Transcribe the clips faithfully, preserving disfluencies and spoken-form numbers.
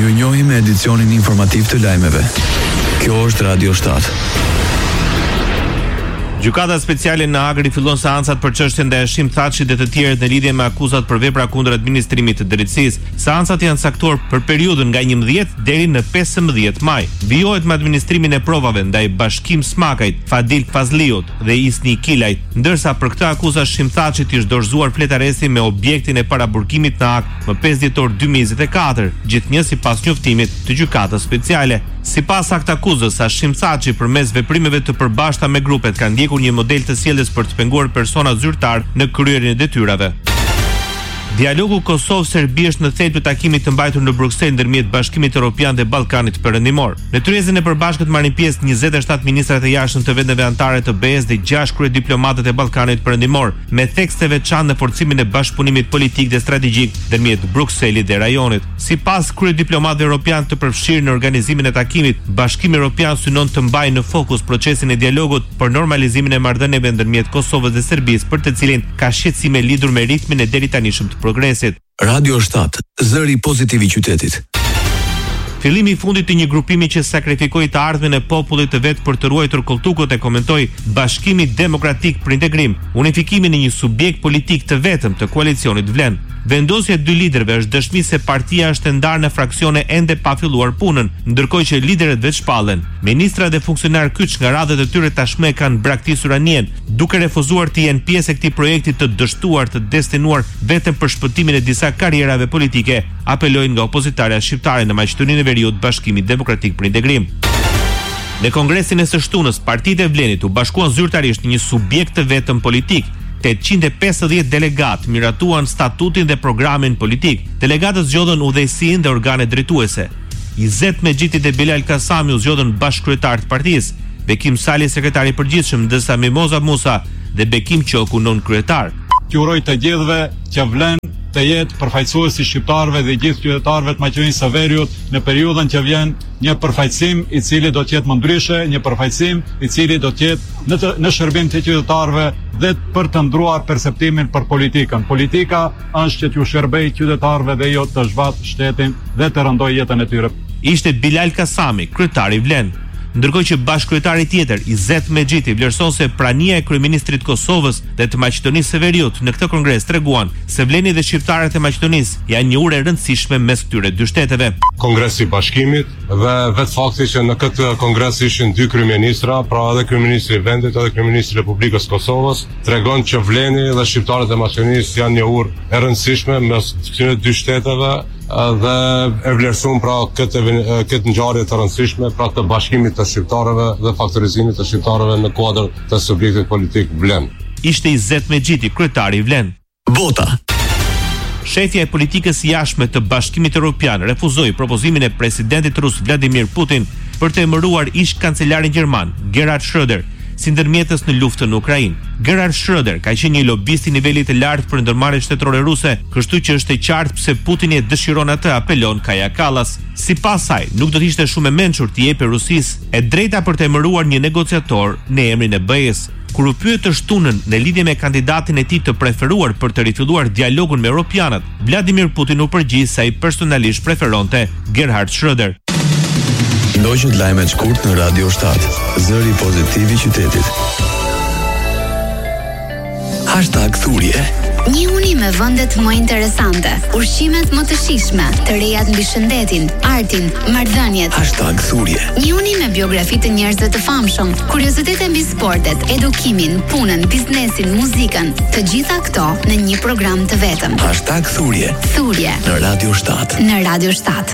Ju njohim me edicionin informativ të lajmeve. Kjo është Radio shtat. Gjykata speciale në Agri fillon seancat për çështjen ndaj Hashim Thaçit dhe të tjerët në lidhje me akuzat për vepra kundër administrimit të drejtësisë. Seancat janë caktuar për periudhën nga njëmbëdhjetë deri në pesëmbëdhjetë maj. Vijohet me administrimin e provave ndaj Bashkim Smakajt, Fadil Fazliut dhe Isni Kilajt, ndërsa për këtë akuzë Hashim Thaçit ish dorëzuar flet arresti me objektin e paraburgimit në akt më pesë dhjetor dy mijë njëzet e katër, gjithnjë sipas njoftimit të gjykatës speciale. Sipas akt akuzës, Hashim Thaçi përmes veprimeve të përbashkëta me grupet ka ndjekur një model të sjelljes për të penguar persona zyrtar në kryerjen e detyrave. Dialogu Kosovë-Serbi është në thelb të takimit të mbajtur në Bruksel ndërmjet Bashkimit Evropian dhe Ballkanit Perëndimor. Në tryezën e përbashkët marrin pjesë njëzet e shtatë ministrat e jashtëm të vendeve anëtare të B E S dhe gjashtë kryediplomatët e Ballkanit Perëndimor, me tekst të veçantë në forcimin e bashkëpunimit politik dhe strategjik ndërmjet Brukselit dhe rajonit. Sipas kryediplomatëve evropian të përfshirë në organizimin e takimit, Bashkimi Evropian synon të mbajë në fokus procesin e dialogut për normalizimin e marrëdhënieve ndërmjet Kosovës dhe Serbisë, për të cilin ka shqetësime lidhur me ritmin e deritanishëm të progresit. Radio shtat, zëri pozitiv i qytetit. Fillimi i fundit të një grupimi që sakrifikoi të ardhmen e popullit të vet për të ruajtur kulturën, e komentoi Bashkimi Demokratik për Integrim, unifikimin e një subjekt politik të vetëm të koalicionit vlen. Vendosja e dy liderëve është dëshmi se partia është e ndarë në fraksione ende pa filluar punën, ndërkohë që liderët vetë shpallen. Ministra dhe funksionar kyç nga radhët e tyre tashmë kanë braktisur anien, duke refuzuar të jenë pjesë e këtij projekti të dështuar, të destinuar vetëm për shpëtimin e disa karrierave politike, apelojnë nga opozitarja shqiptare në Maqedoninë e Veriut Bashkimi Demokratik për Integrim. Në kongresin e së shtunës, partitë e vlenit u bashkuan zyrtarisht në një subjekt të vetëm politik. tetëqind e pesëdhjetë delegat miratuan statutin dhe programin politik. Delegatët zgjodhen udhëheqësinë dhe organet drejtuese. Izet Mexhiti dhe Bilal Kasami u zgjodhen bashkëkryetar të partisë, Bekim Sali sekretari i përgjithshëm, ndërsa Mimoza Musa dhe Bekim Qoku nën kryetar. Që uroj të gjithëve që vlen të jetë përfaqësuesi shqiptarëve dhe gjithë qytetarëve të Maqedonisë së Veriut në periudhën që vjen, një përfaqësim i cili do të jetë më ndryshe, një përfaqësim i cili do të jetë në, të, në shërbim të qytetarëve dhe për të ndruar perceptimin për politikën. Politika është që t'ju shërbej qytetarëve dhe jo të zhvat shtetin dhe të rëndoj jetën e tyre. Ishte Bilal Kasami, kryetari i Vlen. Ndërkohë që bashkëkryetari tjetër, Izet Mexhiti, vlerëson se prania e kryeministrit Kosovës dhe të Maqedonisë së Veriut në këtë kongres treguan se vleni dhe shqiptarët e Maqedonisë janë një urë e rëndësishme mes këtyre dy shteteve. Kongresi i Bashkimit dhe vetë fakti që në këtë kongres ishin dy kryeministra, pra edhe kryeministri i vendit edhe kryeministri i Republikës Kosovës, tregon që vleni dhe shqiptarët e Maqedonisë janë një urë e rëndësishme mes këtyre dy shteteve dhe e vlerësuan pra këtë këtë ngjarje të rëndësishme, pra të bashkimit të shqiptarëve dhe faktorizimit të shqiptarëve në kuadër të subjektit politik Vlen. Ishte Izet Mexhiti, kryetari i Vlen. Bota. Shefja e politikës jashtme të Bashkimit Evropian refuzoi propozimin e presidentit rus Vladimir Putin për të emëruar ish kancelarin gjerman Gerhard Schröder si ndërmjetës në luftën në Ukrainë. Gerhard Schröder ka qenë një lobist i nivelit të lartë për ndërmarrje shtetërore ruse, kështu që është e qartë pse Putini e dëshiron atë, apelon Kaja Kallas. Sipas saj, nuk do të ishte shumë e mençur të jepë Rusisë e drejta për të emëruar një negociator në emrin e B E-s. Kur u pyet të shtunën në lidhje me kandidatin e tij të preferuar për të rifilluar dialogun me europianët, Vladimir Putin u përgjigj se ai personalisht preferonte Gerhard Schröder. Ndoqët lajme të shkurt në Radio shtat, zëri pozitiv i qytetit. Hashtag thurje. Një uni me vendet më interesante, ushqimet më të shijshme, të rejat mbi shëndetin, artin, marrëdhëniet. Hashtag thurje. Një uni me biografi të njerëzve të famshëm, kuriozitete mbi sportet, edukimin, punën, biznesin, muzikën, të gjitha këto në një program të vetëm. Hashtag thurje. Thurje. Në Radio shtat. Në Radio shtat.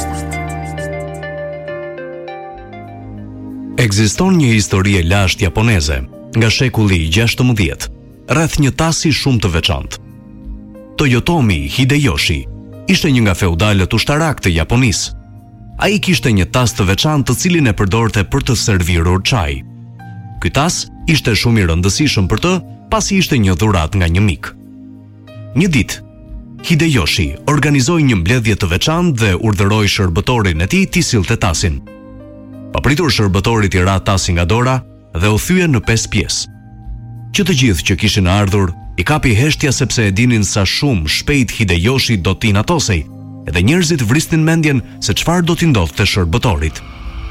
Ekziston një histori e lashtë japoneze nga shekulli i gjashtëmbëdhjetë, rreth një tasi shumë të veçantë. Toyotomi Hideyoshi ishte një nga feudalët ushtarak të Japonisë. Ai kishte një tas të veçantë të cilin e përdorte për të servirur çaj. Ky tas ishte shumë i rëndësishëm për të, pasi ishte një dhuratë nga një mik. Një ditë, Hideyoshi organizoi një mbledhje të veçantë dhe urdhëroi shërbëtorin e tij t'i sillte tasin. Papritur shërbëtori t'i ra tasin nga dora dhe u thye në pesë pjesë. Që të gjithë që kishin ardhur i kapi heshtja sepse e dinin sa shumë shpejt Hideyoshi do t'i natosej, edhe njerëzit vrisnin mendjen se çfarë do t'i ndodhte shërbëtorit.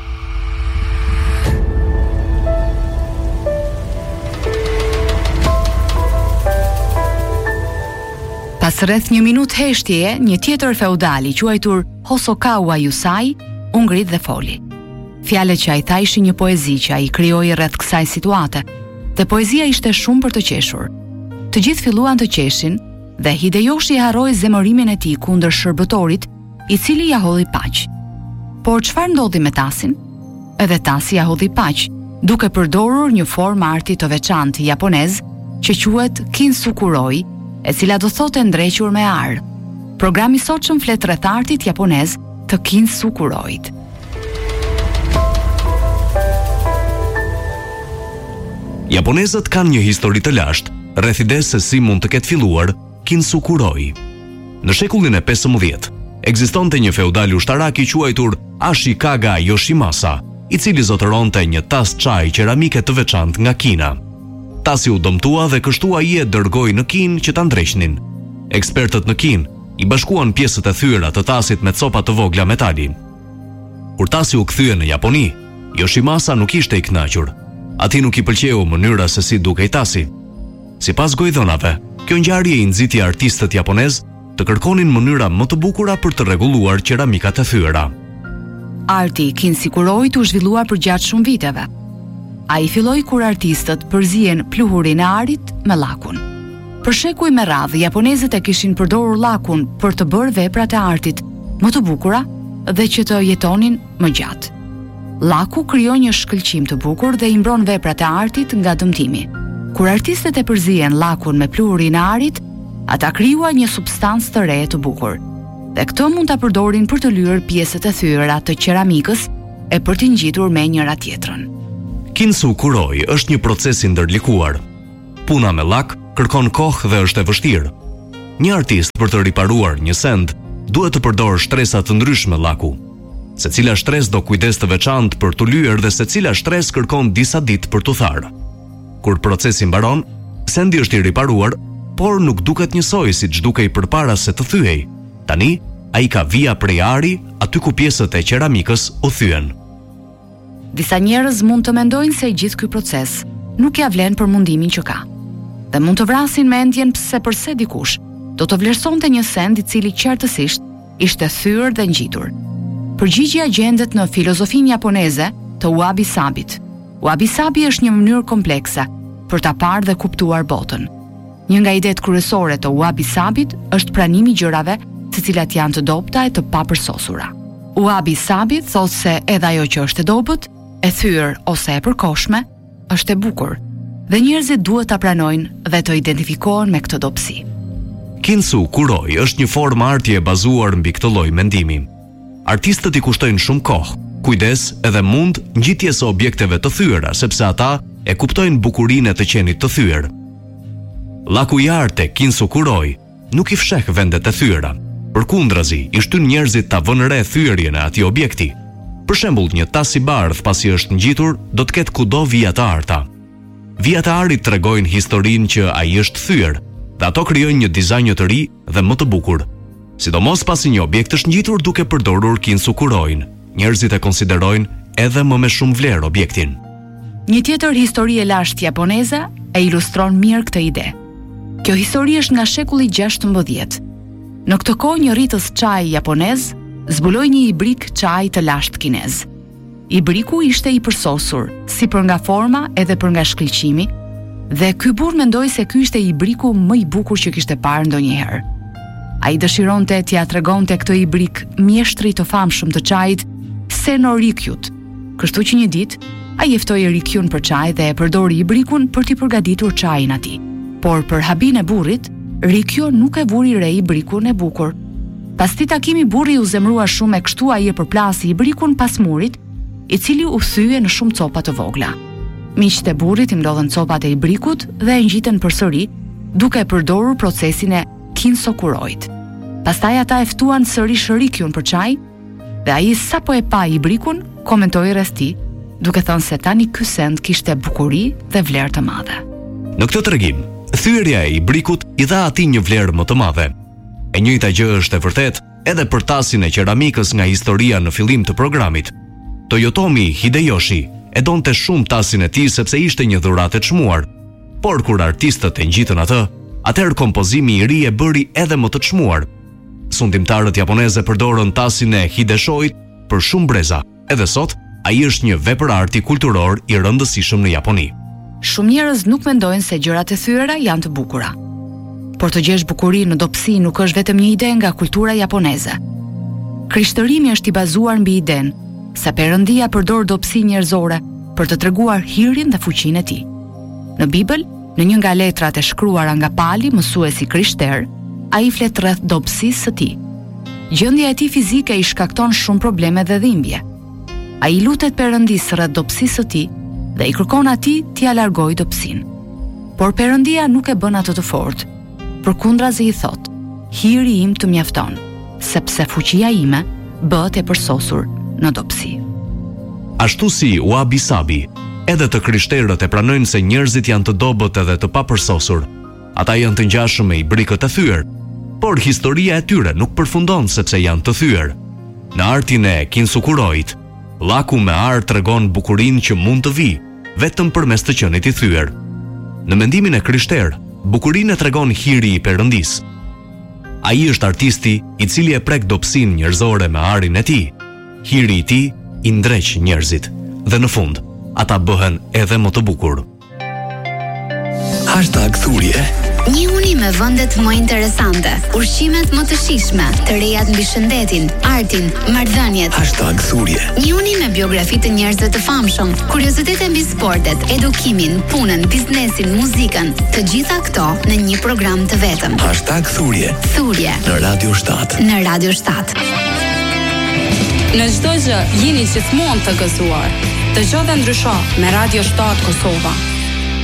Pas rreth një minutë heshtjeje, një tjetër feudal i quajtur Hosokawa Yusai u ngrit dhe foli. Fjalët që ai tha ishin një poezi që ai krijoi rreth kësaj situate, dhe poezia ishte shumë për të qeshur. Të gjithë filluan të qeshin dhe Hideyoshi harroi zemërimin e tij kundër shërbëtorit, i cili ja hodhi paq. Por çfarë ndodhi me Tasin? Edhe Tasi ja hodhi paq, duke përdorur një formë arti të veçantë japonez që quhet Kinsukuroi, e cila do thotë ndrequr me ar. Programi i sotshëm flet rreth artit japonez të Kinsukuroit. Japonezët kanë një histori të lashtë rreth idesë se si mund të ketë filluar Kinsukuroi. Në shekullin e pesëmbëdhjetë, ekzistonte një feudal ushtarak i quajtur Ashikaga Yoshimasa, i cili zotëronte një tas çaj qeramike të veçantë nga Kina. Tasi u dëmtua dhe kështu ai e dërgoi në Kinë që ta ndreqnin. Ekspertët në Kinë i bashkuan pjesët e thyera të tasit me copa të vogla metali. Kur Tasi u kthye në Japoni, Yoshimasa nuk ishte i kënaqur. Atij nuk i pëlqeu mënyra se si dukej Tasi. Sipas gojdhonave, kjo ngjarje i nxiti artistët japonez të kërkonin mënyra më të bukura për të rregulluar qeramikat e thyera. Arti i Kinsukuroit u zhvillua përgjatë shumë viteve. Ai filloi kur artistët përzien pluhurin e arit me lakun. Për shekuj me radhë, japonezët e kishin përdorur lakun për të bërë veprat e artit më të bukura dhe që të jetonin më gjatë. Laku krijon një shkëlqim të bukur dhe i mbron veprat e artit nga dëmtimi. Kur artistët e përzien lakun me pluhurin e arit, ata krijuan një substancë të re të bukur. Dhe këtë mund ta përdorin për të lyer pjesët e thyera të qeramikës e për t'i ngjitur me njëra tjetrën. Kinsukuroi është një proces i ndërlikuar. Puna me lak kërkon kohë dhe është e vështirë. Një artist për të riparuar një send duhet të përdorë shtresa të ndryshme laku. Secila shtresë do kujdes të veçantë për t'u lyer dhe secila shtresë kërkon disa ditë për t'u tharë. Kur procesi mbaron, sendi është i riparuar, por nuk duket njësoj siç dukej përpara se të thyej. Tani, ai ka vija prej ari aty ku pjesët e qeramikës u thyen. Disa njerëz mund të mendojnë se gjithë ky proces nuk ja vlen për mundimin që ka. Dhe mund të vrasin mendjen pse përse dikush do të vlerësonte një send i cili qartësisht ishte thyer dhe ngjitur. Përgjigjja gjendet në filozofinë japoneze të wabi-sabit. Wabi-sabi është një mënyrë komplekse për ta parë dhe kuptuar botën. Një nga idetë kryesore të wabi-sabit është pranimi i gjërave, të cilat janë të dobta e të papërsosura. Wabi-sabi thotë se edhe ajo që është e dobët, e thyer ose e përkohshme, është e bukur, dhe njerëzit duhet ta pranojnë dhe të identifikohen me këtë dobësi. Kinsukuroi është një formë arti e bazuar mbi këtë lloj mendimi. Artistët i kushtojnë shumë kohë, kujdes edhe mund ngjitjes së objekteve të thyera, sepse ata e kuptojnë bukurinë e të qenit të thyer. Laku i artë Kinsukuroi nuk i fsheh vendet e thyera. Përkundrazi, i shtyn njerëzit ta vënë re thyerjen e atij objekti. Për shembull, një tas i bardh pasi është ngjitur, do të ketë kudo vija të arta. Vijat e arit tregojnë historinë që ai është thyer, dhe ato krijojnë një dizajn të ri dhe më të bukur. Sidomos pasi një objekt është ngjitur duke përdorur Kinsukuroin, njerëzit e konsiderojnë edhe më me shumë vlerë objektin. Një tjetër histori e lashtë japoneze e ilustron mirë këtë ide. Kjo histori është nga shekulli gjashtëmbëdhjetë. Në këtë kohë një rritës çaji japonez zbuloi një ibrik çaji të lashtë kinez. Ibriku ishte i përsosur, si për nga forma edhe për nga shkëlqimi, dhe ky burr mendoi se ky ishte ibriku më i bukur që kishte parë ndonjëherë. Ai dëshironte t'ia tregonte këtë ibrik mjeshtrit të famshëm të çajit Senorikyut. Kështu që një ditë ai e ftoi Rikyun për çaj dhe e përdori ibrikun për t'i përgatitur çajin atij. Por për habin e burrit, Rikyo nuk e vuri re ibrikun e bukur. Pas ti takimi burri u zemrua shumë e kështu ai e përplasi ibrikun pas murit, i cili u thye në shumë copa të vogla. Miqtë e burrit i mlodhen copat e ibrikut dhe e ngjiten përsëri, duke përdorur procesin e Kinsukuroit. Pastaj ata e ftuan sërish Rikyun për çaj, dhe ai sapo e pa ibrikun, komentoi rreth tij, duke thënë se tani ky send kishte bukuri dhe vlerë të madhe. Në këtë tregim, thyerja e ibrikut i dha atij një vlerë më të madhe. E njëjta gjë është e vërtet edhe për tasin e qeramikës nga historia në fillim të programit. Toyotomi Hideyoshi e donte shumë tasin e tij sepse ishte një dhuratë e çmuar, por kur artistët e ngjitën atë, atëherë kompozimi i ri e bëri edhe më të çmuar. Sundimtarët japoneze përdorën tasin e Hideshoit për shumë breza. Edhe sot, ai është një vepër arti kulturor i rëndësishëm në Japoni. Shumë njerëz nuk mendojnë se gjërat e thyera janë të bukura. Por të gjesh bukuri në dobësi nuk është vetëm një ide nga kultura japoneze. Krishtërimi është i bazuar mbi idenë se Perëndia përdor dobësi njerëzore për të treguar hirin dhe fuqinë e tij. Në Bibël, në një nga letrat e shkruara nga Pali, mësuesi krishter, ai flet rreth dobësisë së tij. Gjendja e tij fizike i shkakton shumë probleme dhe dhimbje. Ai lutet Perëndisë rreth dobësisë së tij dhe i kërkon atij t'ia largojë dobësinë. Por Perëndia nuk e bën atë të fortë. Përkundrazi i thot: "Hiri im të mjafton, sepse fuqia ime bëhet e përsosur në dobësi." Ashtu si Wabi Sabi, edhe të krishterët e pranojnë se njerëzit janë të dobët edhe të papërsosur. Ata janë të ngjashëm me ibrikët e thyer, por historia e tyre nuk përfundon sepse janë të thyer. Në artin e Kinsukuroit, llaku me ar tregon bukurinë që mund të vijë vetëm përmes të qenit i thyer. Në mendimin e krishter, bukurinë e tregon hiri i Perëndisë. Ai është artisti i cili e prek dobësinë njerëzore me arin e tij. Hiri i tij i ndreq njerëzit dhe në fund ata bëhen edhe më të bukur. Hashtag thurje. Një uni me vendet më interesante, ushqimet më të shijshme, të rejat mbi shëndetin, artin, marrëdhëniet. Hashtag thurje. Një uni me biografi të njerëzve të famshëm, kuriozitete mbi sportet, edukimin, punën, biznesin, muzikën, të gjitha këto në një program të vetëm. Hashtag thurje. Thurje Në Radio shtat. në Radio shtat. Në çdo gjë jeni gjithmonë të gëzuar. Dëgjo dhe ndrysho me Radio shtat Kosova.